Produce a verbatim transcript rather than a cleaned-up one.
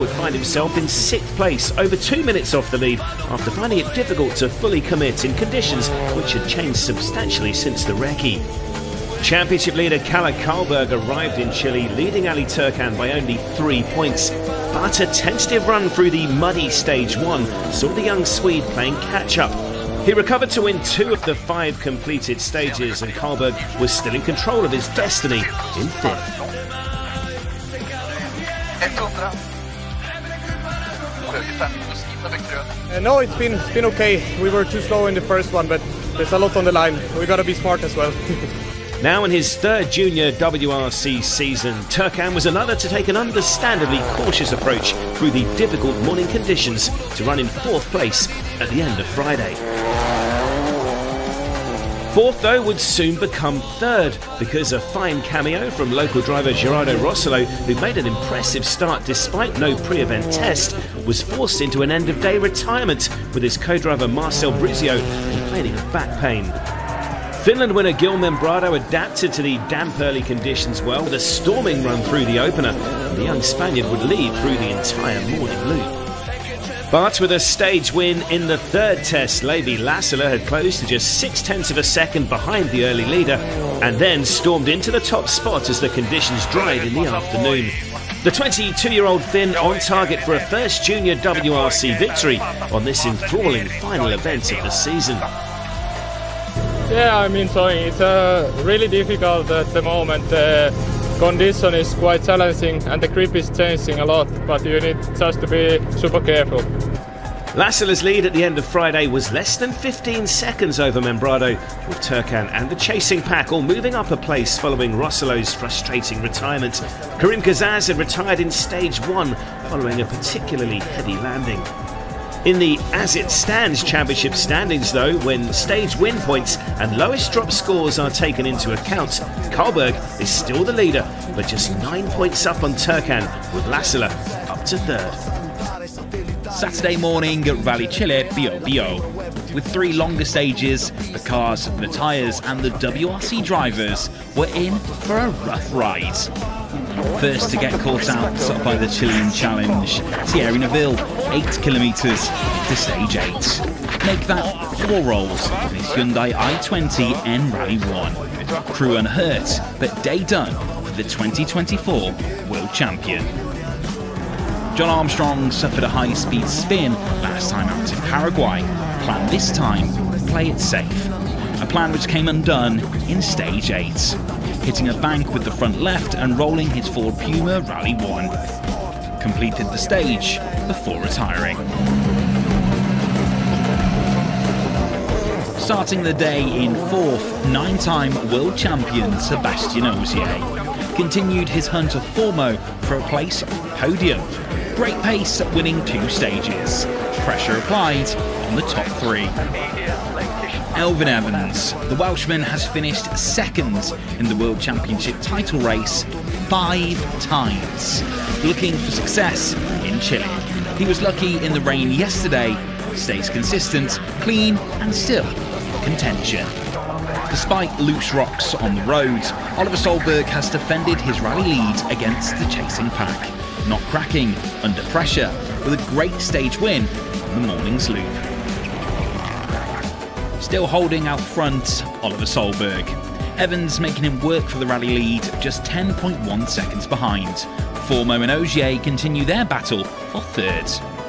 would find himself in sixth place, over two minutes off the lead, after finding it difficult to fully commit in conditions which had changed substantially since the recce. Championship leader Kalle Karlberg arrived in Chile, leading Ali Turkan by only three points. But a tentative run through the muddy stage one saw the young Swede playing catch-up. He recovered to win two of the five completed stages, and Karlberg was still in control of his destiny in fifth. Uh, no, it's been, it's been okay. We were too slow in the first one, but there's a lot on the line. We gotta be smart as well. Now in his third junior W R C season, Turkan was another to take an understandably cautious approach through the difficult morning conditions to run in fourth place at the end of Friday. Fourth, though, would soon become third, because a fine cameo from local driver Gerardo Rossello, who made an impressive start despite no pre-event test, was forced into an end-of-day retirement, with his co-driver Marcel Brizio complaining of back pain. Finland winner Gil Membrado adapted to the damp early conditions well, with a storming run through the opener, and the young Spaniard would lead through the entire morning loop. But with a stage win in the third test, Levi Lassila had closed to just six-tenths of a second behind the early leader, and then stormed into the top spot as the conditions dried in the afternoon. The twenty-two-year-old Finn on target for a first junior W R C victory on this enthralling final event of the season. Yeah, I'm enjoying it. It's uh, really difficult at the moment. The condition is quite challenging and the grip is changing a lot, but you need just to be super careful. Lassila's lead at the end of Friday was less than fifteen seconds over Membrado, with Turkan and the chasing pack all moving up a place following Rossello's frustrating retirement. Karim Kazaz had retired in stage one following a particularly heavy landing. In the As It Stands Championship standings, though, when stage win points and lowest drop scores are taken into account, Karlberg is still the leader, but just nine points up on Turkan, with Lassila up to third. Saturday morning at Rally Chile Bio Bio. With three longer stages, the cars, the tyres and the W R C drivers were in for a rough ride. First to get caught out by the Chilean challenge, Thierry Neuville, eight kilometres to stage eight. Make that four rolls on his Hyundai i twenty N Rally one. Crew unhurt, but day done for the twenty twenty-four World Champion. John Armstrong suffered a high-speed spin last time out in Paraguay. Plan this time, play it safe. A plan which came undone in stage eight, hitting a bank with the front left and rolling his Ford Puma Rally one. Completed the stage before retiring. Starting the day in fourth, nine-time world champion Sébastien Ogier continued his hunt of Formo for a place on the podium. Great pace, winning two stages. Pressure applied on the top three. Elfyn Evans, the Welshman, has finished second in the World Championship title race five times, looking for success in Chile. He was lucky in the rain yesterday, stays consistent, clean and still contention. Despite loose rocks on the road, Oliver Solberg has defended his rally lead against the chasing pack, not cracking under pressure, with a great stage win on the morning's loop. Still holding out front, Oliver Solberg. Evans making him work for the rally lead, just ten point one seconds behind. Formo and Ogier continue their battle for third.